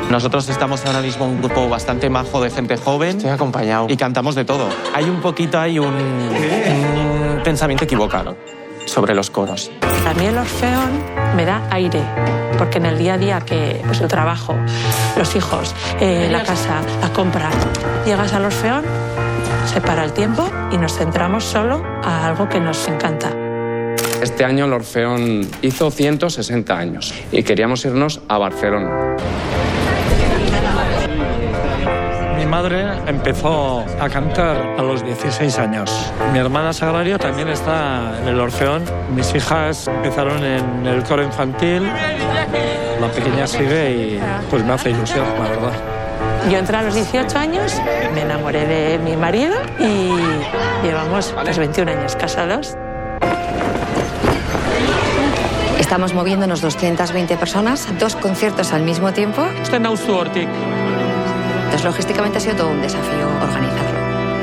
Nosotros estamos ahora mismo un grupo bastante majo de gente joven. Estoy acompañado. Y cantamos de todo. Hay un pensamiento equivocado sobre los coros. A mí el Orfeón me da aire, porque en el día a día, que pues el trabajo, los hijos, la casa, la compra, llegas al Orfeón, se para el tiempo y nos centramos solo a algo que nos encanta. Este año el Orfeón hizo 160 años y queríamos irnos a Barcelona. Mi madre empezó a cantar a los 16 años. Mi hermana Sagrario también está en el Orfeón. Mis hijas empezaron en el coro infantil. La pequeña sigue y pues me hace ilusión, la verdad. Yo entré a los 18 años, me enamoré de mi marido y llevamos pues 21 años casados. Estamos moviéndonos 220 personas, 2 conciertos al mismo tiempo. Este nauzu hortik. Entonces, logísticamente ha sido todo un desafío organizarlo.